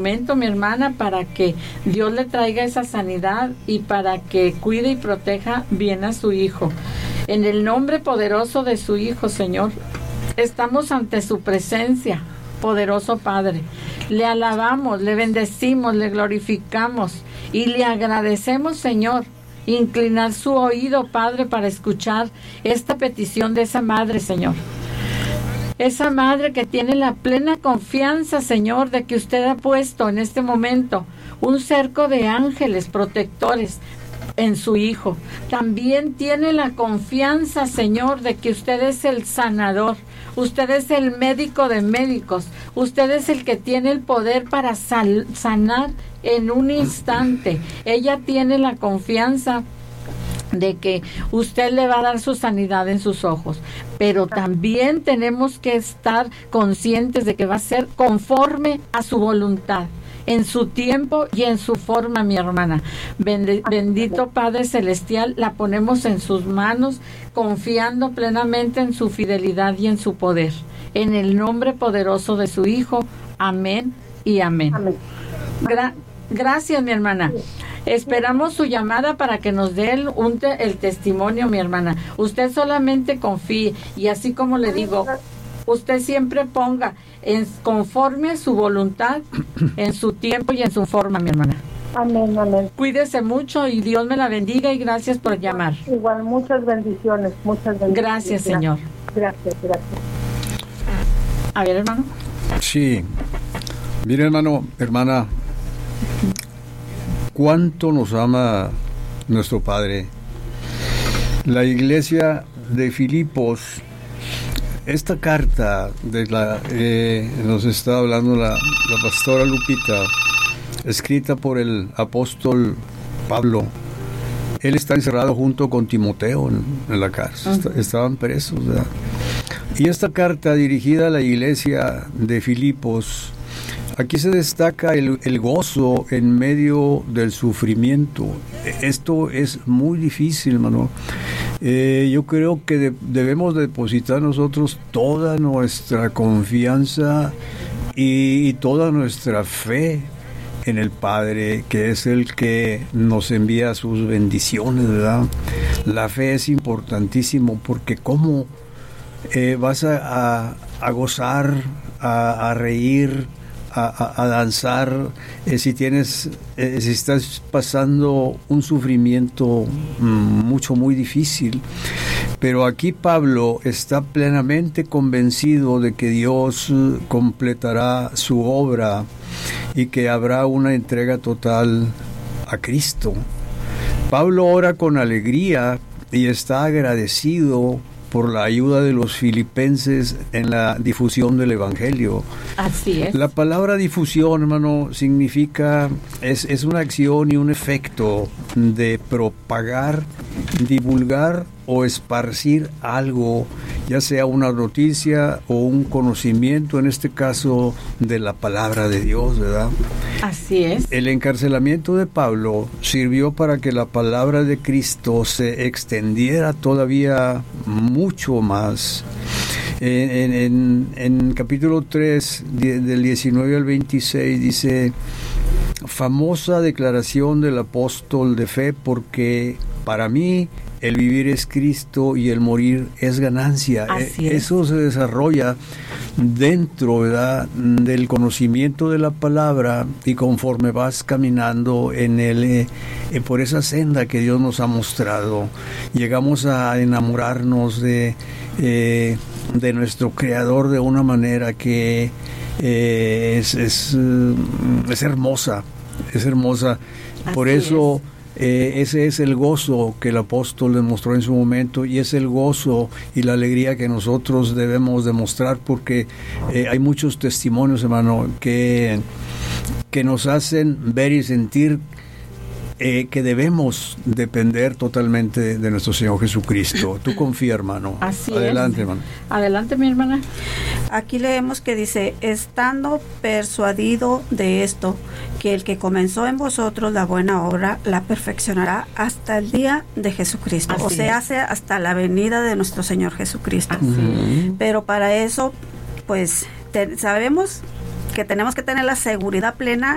momento, mi hermana, para que Dios le traiga esa sanidad y para que cuide y proteja bien a su hijo. En el nombre poderoso de su hijo, Señor, estamos ante su presencia, poderoso Padre. Le alabamos, le bendecimos, le glorificamos y le agradecemos, Señor, inclinar su oído, Padre, para escuchar esta petición de esa madre, Señor. Esa madre que tiene la plena confianza, Señor, de que usted ha puesto en este momento un cerco de ángeles protectores en su hijo. También tiene la confianza, Señor, de que usted es el sanador. Usted es el médico de médicos. Usted es el que tiene el poder para sanar en un instante. Ella tiene la confianza de que usted le va a dar su sanidad en sus ojos, pero también tenemos que estar conscientes de que va a ser conforme a su voluntad, en su tiempo y en su forma, mi hermana. Bendito Padre Celestial, la ponemos en sus manos, confiando plenamente en su fidelidad y en su poder. En el nombre poderoso de su Hijo, amén y amén. Gracias, mi hermana. Esperamos su llamada para que nos dé el testimonio, mi hermana. Usted solamente confíe y así como le digo, usted siempre ponga conforme a su voluntad, en su tiempo y en su forma, mi hermana. Amén, amén. Cuídese mucho y Dios me la bendiga y gracias por llamar. Igual, muchas bendiciones, muchas bendiciones. Gracias, Señor. Gracias. A ver, hermano. Sí. Mire, hermana, cuánto nos ama nuestro Padre. La iglesia de Filipos, esta carta de nos está hablando la pastora Lupita, escrita por el apóstol Pablo. Él está encerrado junto con Timoteo en la cárcel. Estaban presos, ¿verdad? Y esta carta dirigida a la iglesia de Filipos, aquí se destaca el gozo en medio del sufrimiento. Esto es muy difícil, hermano. Yo creo que debemos depositar nosotros toda nuestra confianza y toda nuestra fe en el Padre, que es el que nos envía sus bendiciones, ¿verdad? La fe es importantísimo porque cómo vas a gozar, a reír, a danzar, si estás pasando un sufrimiento muy difícil. Pero aquí Pablo está plenamente convencido de que Dios completará su obra y que habrá una entrega total a Cristo. Pablo ora con alegría y está agradecido por la ayuda de los filipenses en la difusión del Evangelio. Así es. La palabra difusión, hermano, significa, es una acción y un efecto de propagar, divulgar o esparcir algo, ya sea una noticia o un conocimiento, en este caso de la palabra de Dios, ¿verdad? Así es. El encarcelamiento de Pablo sirvió para que la palabra de Cristo se extendiera todavía mucho más. En capítulo 3, del 19 al 26, dice: famosa declaración del apóstol de fe, porque para mí el vivir es Cristo y el morir es ganancia. Eso se desarrolla dentro, ¿verdad?, del conocimiento de la palabra, y conforme vas caminando por esa senda que Dios nos ha mostrado, llegamos a enamorarnos de nuestro Creador de una manera que es hermosa, es hermosa. Por eso ese es el gozo que el apóstol demostró en su momento, y es el gozo y la alegría que nosotros debemos demostrar, porque hay muchos testimonios, hermano, que nos hacen ver y sentir que debemos depender totalmente de nuestro Señor Jesucristo. Tú confía, hermano. Así Adelante, es. hermano. Adelante, mi hermana. Aquí leemos que dice: estando persuadido de esto, que el que comenzó en vosotros la buena obra la perfeccionará hasta el día de Jesucristo. Así o sea, es. hasta la venida de nuestro Señor Jesucristo. Así. Pero para eso, pues, sabemos que tenemos que tener la seguridad plena